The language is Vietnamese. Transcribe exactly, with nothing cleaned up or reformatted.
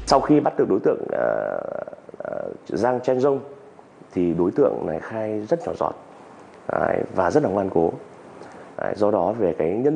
Sau khi bắt được đối tượng uh, Giang Chen Rong thì đối tượng này khai rất nhỏ giọt, đấy, và rất là ngoan cố. Đấy, do đó về cái nhân